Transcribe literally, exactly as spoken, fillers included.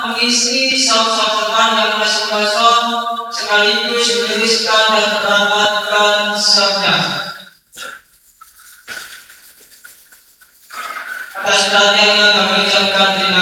mengisi saut-sautan yang masih kosong sekaligus menuliskan dan meramatkan sabda. Atas perhatiannya kami ucapkan terima